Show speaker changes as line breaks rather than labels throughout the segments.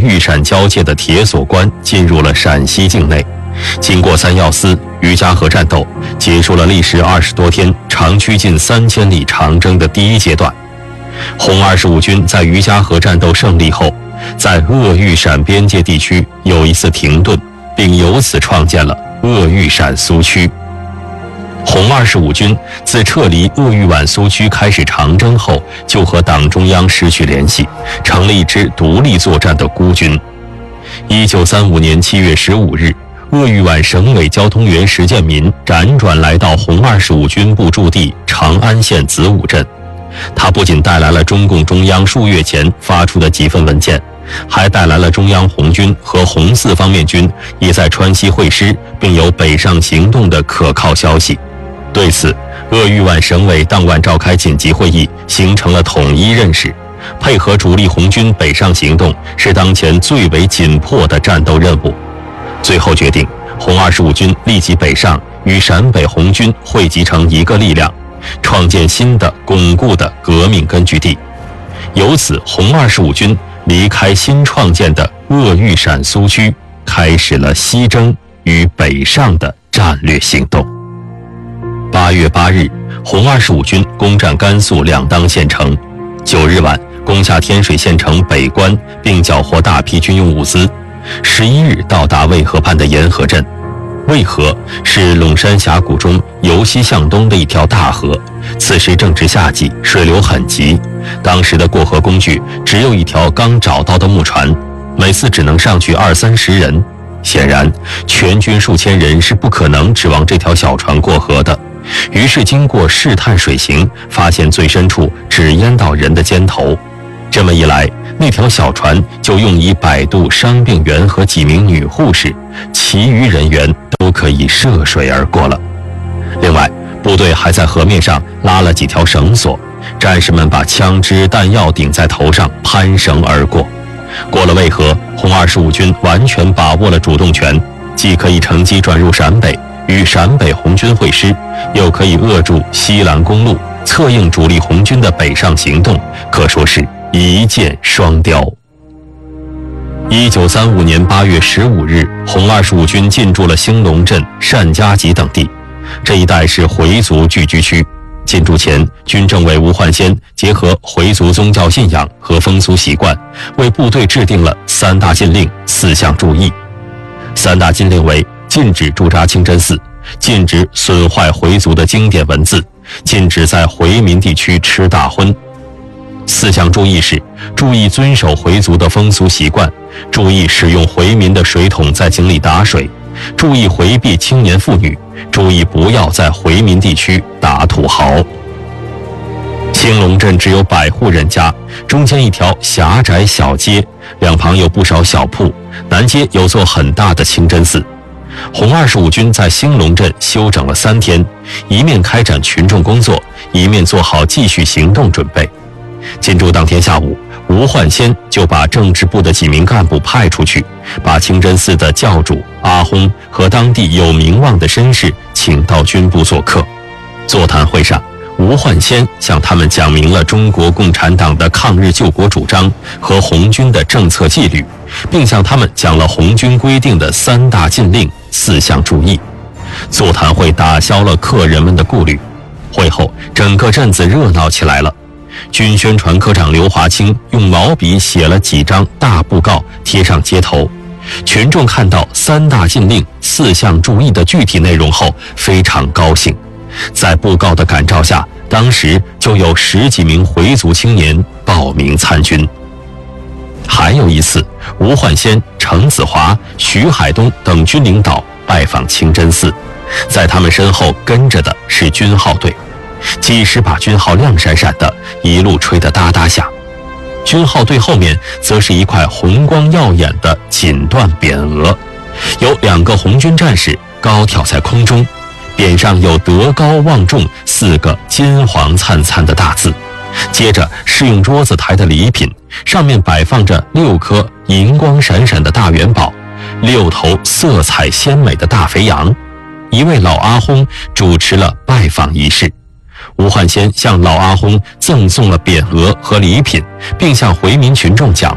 豫陕交界的铁索关进入了陕西境内。经过三要司、于家河战斗，结束了历时20多天、长驱近3000里长征的第一阶段。红25军在于家河战斗胜利后，在鄂豫陕边界地区有一次停顿，并由此创建了鄂豫陕苏区。红25军自撤离鄂豫皖苏区开始长征后，就和党中央失去联系，成了一支独立作战的孤军。1935年7月15日，鄂豫皖省委交通员石建民辗转来到红25军部驻地长安县子午镇。他不仅带来了中共中央数月前发出的几份文件，还带来了中央红军和红四方面军也在川西会师并有北上行动的可靠消息。对此，鄂豫皖省委当晚召开紧急会议，形成了统一认识，配合主力红军北上行动是当前最为紧迫的战斗任务。最后决定，红25军立即北上，与陕北红军汇集成一个力量，创建新的巩固的革命根据地。由此，红25军离开新创建的鄂豫陕苏区，开始了西征与北上的战略行动。8月8日，红25军攻占甘肃两当县城。9日晚，攻下天水县城北关，并缴获大批军用物资。11日到达渭河畔的沿河镇。渭河是陇山峡谷中由西向东的一条大河，此时正值夏季，水流很急。当时的过河工具只有一条刚找到的木船，每次只能上去20-30人。显然，全军数千人是不可能指望这条小船过河的。于是经过试探水行，发现最深处只淹到人的肩头。这么一来，那条小船就用以摆渡伤病员和几名女护士，其余人员都可以涉水而过了。另外，部队还在河面上拉了几条绳索，战士们把枪支弹药顶在头上，攀绳而过。过了渭河，红25军完全把握了主动权，既可以乘机转入陕北，与陕北红军会师，又可以扼住西兰公路，策应主力红军的北上行动，可说是一箭双雕。1935年8月15日，红25军进驻了兴隆镇、单家集等地，这一带是回族聚居区。进驻前，军政委吴焕先结合回族宗教信仰和风俗习惯，为部队制定了3大禁令、4项注意。3大禁令为：禁止驻扎清真寺，禁止损坏回族的经典文字，禁止在回民地区吃大荤。4项注意是：注意遵守回族的风俗习惯，注意使用回民的水桶在井里打水，注意回避青年妇女，注意不要在回民地区打土豪。兴隆镇只有100户人家，中间一条狭窄小街，两旁有不少小铺，南街有座很大的清真寺。红25军在兴隆镇休整了3天，一面开展群众工作，一面做好继续行动准备。进驻当天下午，吴焕先就把政治部的几名干部派出去，把清真寺的教主阿訇和当地有名望的绅士请到军部做客。座谈会上，吴焕先向他们讲明了中国共产党的抗日救国主张和红军的政策纪律，并向他们讲了红军规定的3大禁令、4项注意。座谈会打消了客人们的顾虑。会后，整个镇子热闹起来了。军宣传科长刘华清用毛笔写了几张大布告，贴上街头。群众看到3大禁令、4项注意的具体内容后，非常高兴。在布告的感召下，当时就有10几名回族青年报名参军。还有一次，吴焕先、程子华、徐海东等军领导拜访清真寺，在他们身后跟着的是军号队。几时把军号亮闪闪的，一路吹得哒哒响。军号队后面则是一块红光耀眼的锦缎匾额，有2个红军战士高挑在空中，匾上有德高望重4个金黄灿灿的大字。接着是用桌子抬的礼品，上面摆放着6颗银光闪闪的大元宝，6头色彩鲜美的大肥羊。一位老阿訇主持了拜访仪式。吴焕先向老阿訇赠送了匾额和礼品，并向回民群众讲话。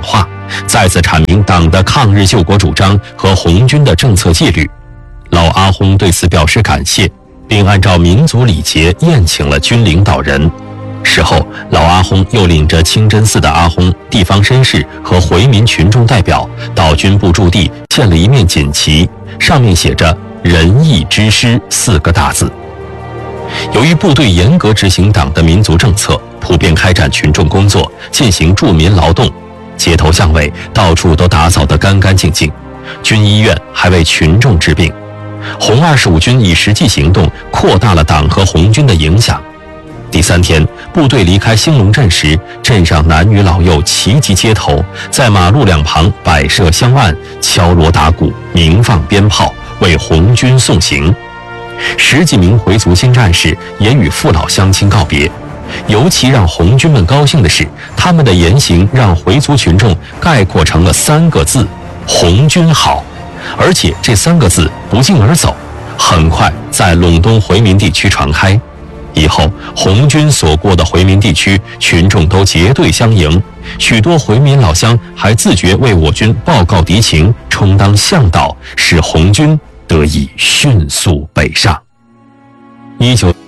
再次阐明党的抗日救国主张和红军的政策纪律。老阿訇对此表示感谢，并按照民族礼节宴请了军领导人。事后，老阿訇又领着清真寺的阿訇、地方绅士和回民群众代表到军部驻地献了一面锦旗，上面写着“仁义之师”4个大字。由于部队严格执行党的民族政策，普遍开展群众工作，进行助民劳动，街头巷尾到处都打扫得干干净净，军医院还为群众治病。红25军以实际行动扩大了党和红军的影响。第3天，部队离开兴隆镇时，镇上男女老幼齐集街头，在马路两旁摆设香案，敲锣打鼓，鸣放鞭炮，为红军送行。10几名回族新战士也与父老乡亲告别。尤其让红军们高兴的是，他们的言行让回族群众概括成了3个字：红军好。而且这3个字不胫而走，很快在陇东回民地区传开。以后，红军所过的回民地区，群众都结队相迎，许多回民老乡还自觉为我军报告敌情，充当向导，使红军得以迅速北上。19